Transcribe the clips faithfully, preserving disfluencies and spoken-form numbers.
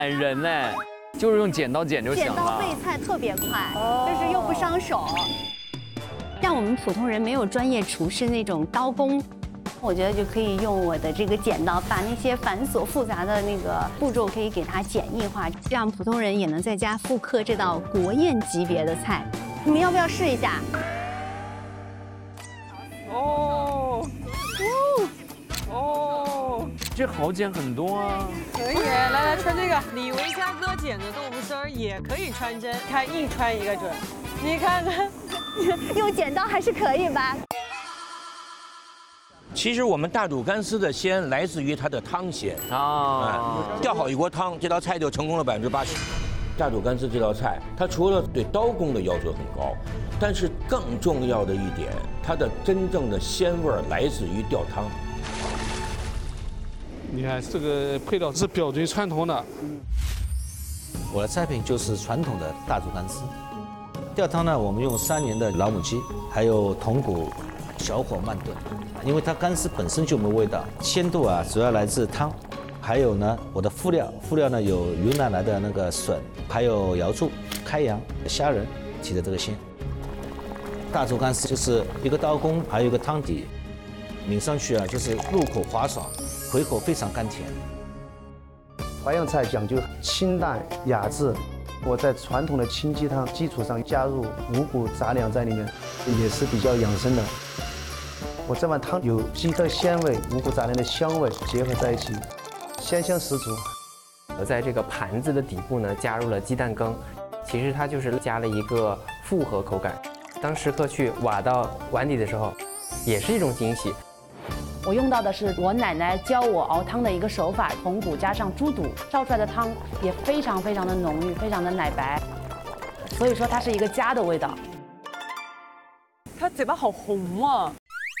感人呢，就是用剪刀剪就行了。 剪刀备菜特别快，就是又不伤手。 像我们普通人没有专业厨师那种刀工，我觉得就可以用我的这个剪刀，把那些繁琐复杂的那个步骤可以给它简易化，让普通人也能在家复刻这道国宴级别的菜。 你们要不要试一下？ 哦，哦， 这好剪很多啊。 可以，来来穿这个。李维嘉哥剪的豆腐丝儿也可以穿针，看一穿一个准。你看看， 用剪刀还是可以吧？ 其实我们大煮干丝的鲜来自于它的汤鲜啊， 调好一锅汤，这道菜就成功了百分之八十。大煮干丝这道菜，它除了对刀工的要求很高，但是更重要的一点，它的真正的鲜味来自于吊汤。 你看这个配料是标准传统的。 我的菜品就是传统的大煮干丝。吊汤呢，我们用三年的老母鸡，还有筒骨，小火慢炖，因为它干丝本身就没味道，鲜度啊主要来自汤。还有呢，我的副料，副料呢有云南来的那个笋，还有瑶柱、开阳、虾仁提的这个鲜。大煮干丝就是一个刀工，还有一个汤底，抿上去啊就是入口滑爽，回口非常甘甜。 淮扬菜讲究清淡雅致，我在传统的清鸡汤基础上加入五谷杂粮在里面，也是比较养生的。我这碗汤有鸡的鲜味、五谷杂粮的香味结合在一起。鲜香十足。 我在这个盘子的底部呢加入了鸡蛋羹，其实它就是加了一个复合口感。当食客去挖到碗底的时候，也是一种惊喜。 我用到的是我奶奶教我熬汤的一个手法，筒骨加上猪肚烧出来的汤也非常非常的浓郁，非常的奶白，所以说它是一个家的味道。 他嘴巴好红啊！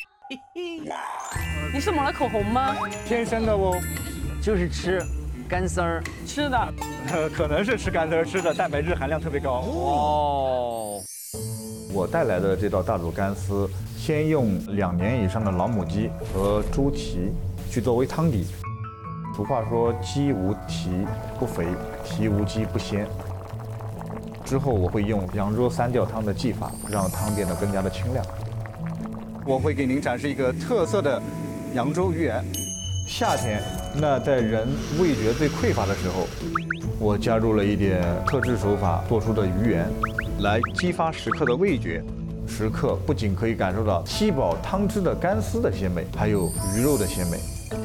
你是抹了口红吗？ 天生的哦。 就是吃干丝儿吃的， 呃，可能是吃干丝儿吃的，蛋白质含量特别高。 哦， 我带来的这道大煮干丝，先用两年以上的老母鸡和猪蹄去作为汤底。俗话说鸡无蹄不肥，蹄无鸡不鲜。之后我会用扬州三吊汤的技法，让汤变得更加的清亮。 我会给您展示一个特色的扬州鱼圆。 夏天，那在人味觉最匮乏的时候，我加入了一点特制手法做出的鱼圆， 来激发食客的味觉。 食客不仅可以感受到吸饱汤汁的干丝的鲜美，还有鱼肉的鲜美。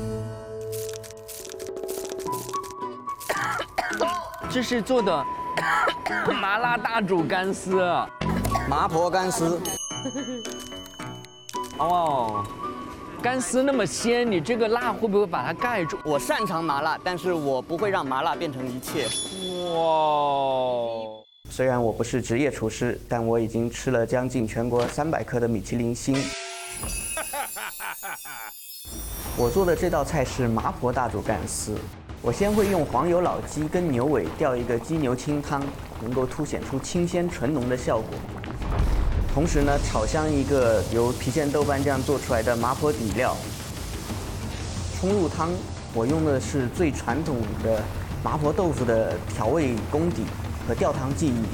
这是做的麻辣大煮干丝， 麻婆干丝。 哦。干丝那么鲜，你这个辣会不会把它盖住？ 我擅长麻辣，但是我不会让麻辣变成一切。 哇！ 虽然我不是职业厨师，但我已经吃了将近全国三百颗的米其林星。我做的这道菜是麻婆大煮干丝。我先会用黄油老鸡跟牛尾调一个鸡牛清汤，能够凸显出清鲜纯浓的效果。同时呢，炒香一个由郫县豆瓣酱做出来的麻婆底料，冲入汤。我用的是最传统的麻婆豆腐的调味功底和吊汤技艺。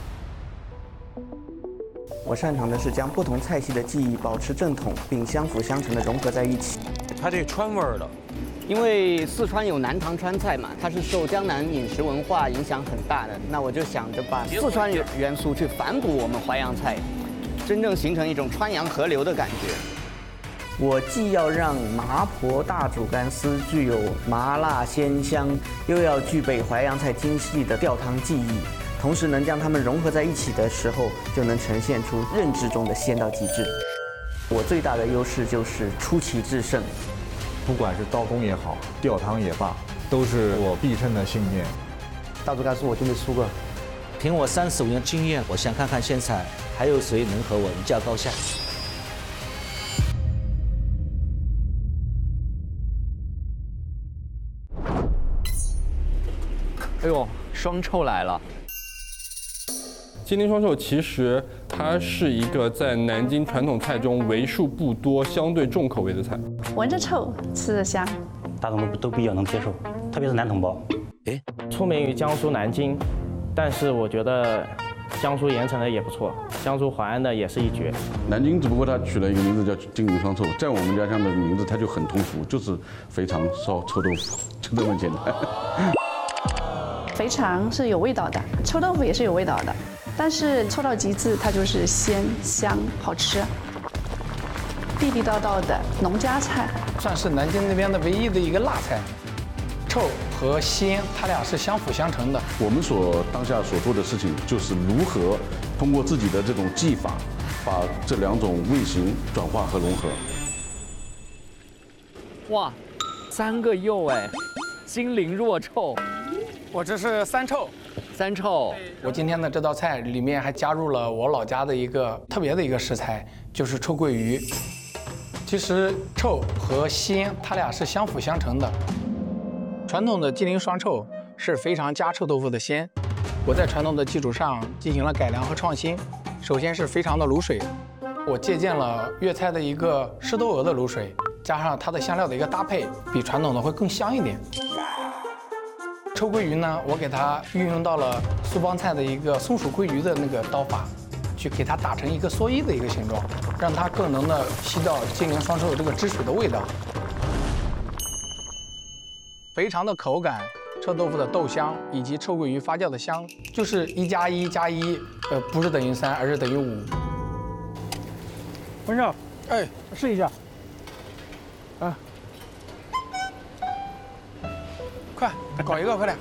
我擅长的是将不同菜系的技艺保持正统，并相辅相成的融合在一起。 它这川味儿的， 因为四川有南唐川菜嘛，它是受江南饮食文化影响很大的。那我就想着把四川元素去反哺我们淮扬菜。真正形成一种川扬河流的感觉。 我既要让麻婆大煮干丝具有麻辣鲜香，又要具备淮扬菜精细的吊汤技艺，同时能将它们融合在一起的时候，就能呈现出认知中的鲜到极致。我最大的优势就是出奇制胜， 不管是刀工也好，吊汤也罢，都是我必胜的信念。 大煮干丝我就没输过。 凭我三十五年经验，我想看看现在还有谁能和我一较高下。 哎呦，双臭来了！ 金陵双臭其实它是一个在南京传统菜中为数不多相对重口味的菜。 闻着臭，吃着香， 大同都比较能接受，特别是男同胞。 哎， 出名于江苏南京，但是我觉得江苏盐城的也不错，江苏淮安的也是一绝。 南京只不过它取了一个名字叫金陵双臭，在我们家乡的名字它就很通俗，就是肥肠烧臭豆腐，就这么简单。 肥肠是有味道的，臭豆腐也是有味道的，但是臭到极致，它就是鲜香好吃，地地道道的农家菜， 算是南京那边的唯一的一个辣菜。臭和鲜，它俩是相辅相成的。 我们所当下所做的事情，就是如何通过自己的这种技法，把这两种味型转化和融合。 哇，三个釉哎，金陵若臭。 我这是三臭。 三臭。 我今天的这道菜里面还加入了我老家的一个特别的一个食材，就是臭鳜鱼。其实臭和鲜，它俩是相辅相成的。传统的金陵双臭是肥肠加臭豆腐的鲜，我在传统的基础上进行了改良和创新。首先是肥肠的卤水，我借鉴了粤菜的一个湿豆鹅的卤水，加上它的香料的一个搭配，比传统的会更香一点。臭鳜鱼呢，我给它运用到了苏帮菜的一个松鼠鳜鱼的那个刀法，去给它打成一个蓑衣的一个形状，让它更能的吸到金陵双臭这个汁水的味道。肥肠的口感、臭豆腐的豆香以及臭鳜鱼发酵的香，就是一加一加一，呃，不是等于三，而是等于五。 文少， 哎， 试一下。啊， 快搞一个，快点。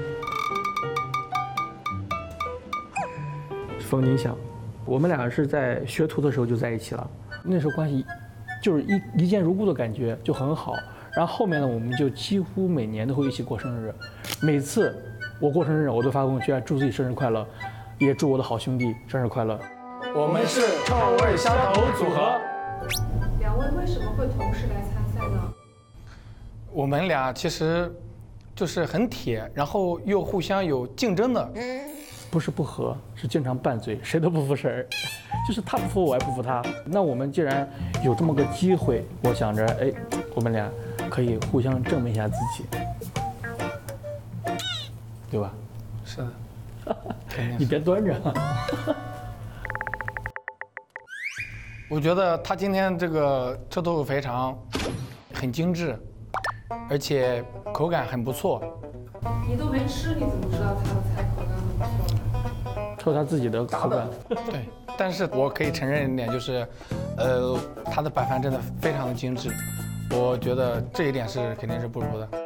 冯金祥，我们俩是在学徒的时候就在一起了，那时候关系就是一一见如故的感觉，就很好。然后后面呢，我们就几乎每年都会一起过生日，每次我过生日，我都发朋友圈祝自己生日快乐，也祝我的好兄弟生日快乐。 我们是臭味相投组合。 两位为什么会同时来参赛呢？ 我们俩其实就是很铁，然后又互相有竞争的。 不是不和，是经常拌嘴，谁都不服谁，就是他不服我，也不服他。那我们既然有这么个机会，我想着，哎，我们俩可以互相证明一下自己，对吧？ 是的， 你别端着。 我觉得他今天这个臭豆腐肥肠很精致，而且口感很不错。 你都没吃，你怎么知道他的菜口感很不错呢？ 抽他自己的口感。 对，但是我可以承认一点，就是，呃，他的摆盘真的非常的精致，我觉得这一点是肯定是不如的。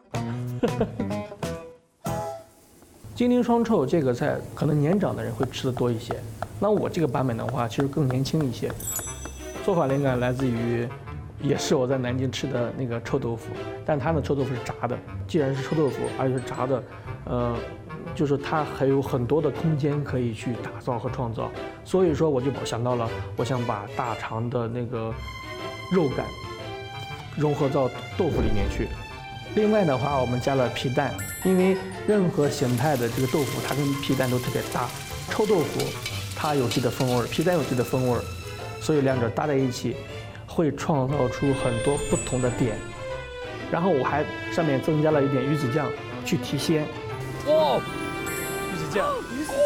金陵双臭这个菜，可能年长的人会吃的多一些。那我这个版本的话，其实更年轻一些。做法灵感来自于，也是我在南京吃的那个臭豆腐，但它的臭豆腐是炸的。既然是臭豆腐，而且是炸的，呃，就是它还有很多的空间可以去打造和创造。所以说，我就想到了，我想把大肠的那个肉感融合到豆腐里面去。另外的话，我们加了皮蛋，因为任何形态的这个豆腐，它跟皮蛋都特别搭。臭豆腐它有自己的风味，皮蛋有自己的风味，所以两者搭在一起，会创造出很多不同的点。然后我还上面增加了一点鱼子酱去提鲜。 哇， 鱼子酱， 鱼子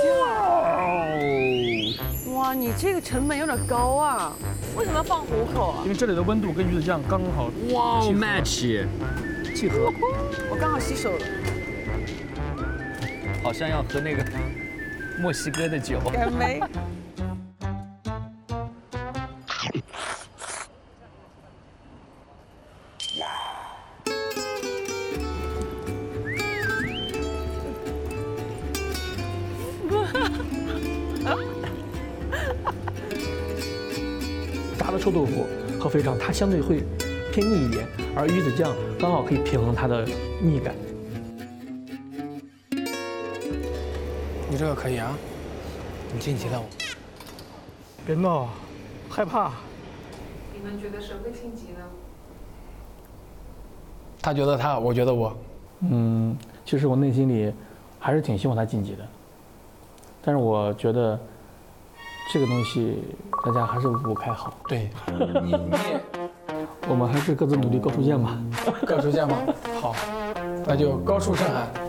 酱！哇，你这个成本有点高啊！为什么要放虎口啊？ 因为这里的温度跟鱼子酱刚好哇 match。 契合， 我刚好洗手了， 好像要喝那个墨西哥的酒。 干杯！ 炸的臭豆腐和肥肠，它相对会偏腻一点，而鱼子酱刚好可以平衡它的腻感。 你这个可以啊，你晋级了。 别闹，害怕。 你们觉得谁会晋级呢？ 他觉得他，我觉得我。 嗯，其实我内心里还是挺希望他晋级的，但是我觉得这个东西大家还是五五开好。 对， 你你。我们还是各自努力，高处见吧。 高处见吧。好，那就高处胜寒。